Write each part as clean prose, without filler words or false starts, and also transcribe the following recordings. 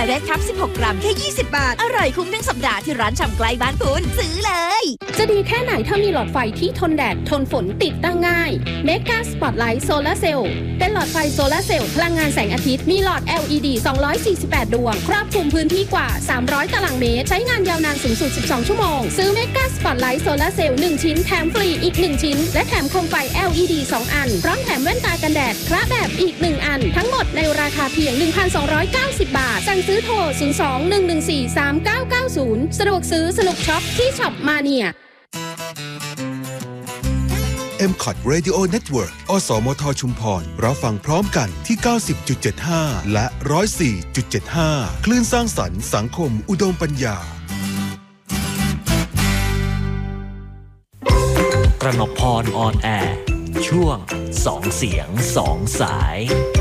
เรดคัพ16 กรัมแค่20 บาทอร่อยคุ้มทั้งสัปดาห์ที่ร้านชำใกล้บ้านคุณซื้อเลยจะดีแค่ไหนถ้ามีหลอดไฟที่ทนแดดทนฝนติดตั้งง่าย Mega Spotlight Solar Cell เป็นหลอดไฟโซลาร์เซลล์พลังงานแสงอาทิตย์มีหลอด LED 248 ดวงครอบคลุมพื้นที่กว่า300ตารางเมตรใช้งานยาวนานสูงสุด12ชั่วโมงซื้อ Mega Spotlight Solar Cell 1 ชิ้นแถมฟรีอีก1ชิ้นและแถมโคมไฟ LED 2 อันพร้อมแถมแว่นตากันแดดคละแบบอีก1อันทั้งหมดในราคาเพียง 1,290 บาทสั่งซื้อโทร 02-114-3990 สะดวกซื้อสนุกช็อปที่ช็อปมาเนีย MCOT Radio Network อสมทชุมพรรับฟังพร้อมกันที่ 90.75 และ 104.75 คลื่นสร้างสรรค์สังคมอุดมปัญญากระหนกพรออนแอร์ช่วง2เสียง2สาย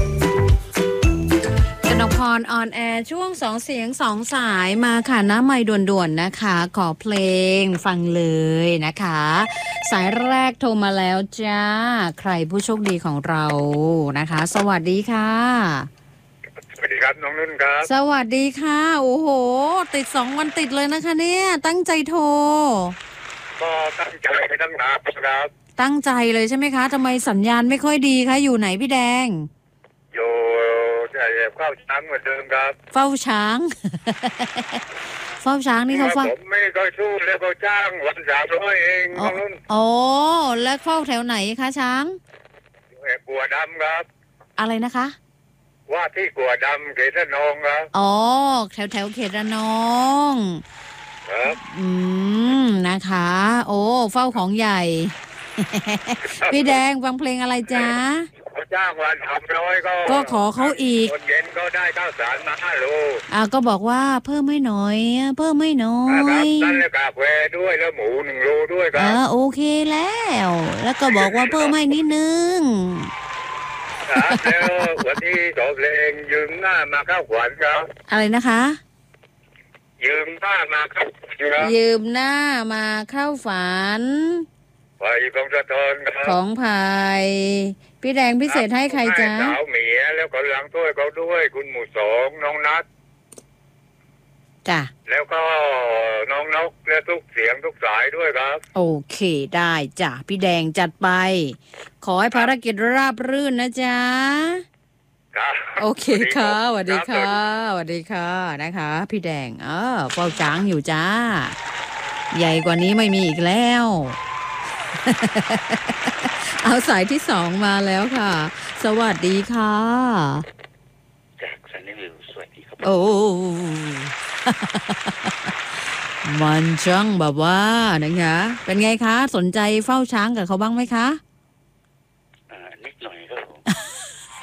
กนกพรออนแอร์ช่วง2เสียง2สายมาค่ะน้ำไมค์ด่วนๆนะคะขอเพลงฟังเลยนะคะสายแรกโทรมาแล้วจ้าใครผู้โชคดีของเรานะคะสวัสดีค่ะสวัสดีครับน้องนุ่นครับสวัสดีค่ะโอ้โหติด2วันติดเลยนะคะเนี่ยตั้งใจโทรก็ตั้งใจให้ตั้งนานครับตั้งใจเลยใช่ไหมคะทำไมสัญญาณไม่ค่อยดีคะอยู่ไหนพี่แดงอยู่เฝ้าช้างเหมือนเดิมครับเฝ้าช้าง เฝ้าช้างนี่เขาเฝ้าผมไม่ก็สู้แล้วก็จ้างวัน300เองน้องนุ่นโอ้แล้วเฝ้าแถวไหนคะช้างกัวดำครับอะไรนะคะว่าที่กัวดำเขตระนองครับอ๋อแถวเขตระนองครับนะคะโอ้เฝ้าของใหญ่ พี่แดงฟังเพลงอะไรจ๊ะจ้างวัน300 ก็ขอเขาอีกคนเย็นก็ได้ข้าวสารมา5 โลก็บอกว่าเพิ่มไม่น้อยเพิ่มไม่น้อยนั่นเลยกาแฟด้วยแล้วหมู1 โลด้วยครับโอเคแล้วก็บอกว่าเพิ่มให้นิดนึงครับแล้ววันนี้จบเพลงยืมหน้ามาเข้าขวัญครับอะไรนะคะยืมหน้ามาเข้ายืมหน้ามาเข้าฝันไปของสะทอนครับของภายพี่แดงพิเศษให้ใครจ๊ะสาวเหมียแล้วก็หลังถ้วยเขาด้วยคุณหมู่2น้องนัทจ้ะแล้วก็น้องนกและทุกเสียงทุกสายด้วยครับโอเคได้จ้ะพี่แดงจัดไปขอให้ภารกิจราบรื่นนะจ๊ะโอเคค่ะสวัสดีค่ะสวัสดีค่ะนะคะพี่แดงเฝ้าช้างอยู่จ้าใหญ่กว่านี้ไม่มีอีกแล้ว เอาสายที่2มาแล้วค่ะสวัสดีค่ะจากซันนี่วิวสวัสดีครับโอ้ มันช่างแบบว่านะคะเป็นไงคะสนใจเฝ้าช้างกับเขาบ้างไหมคะ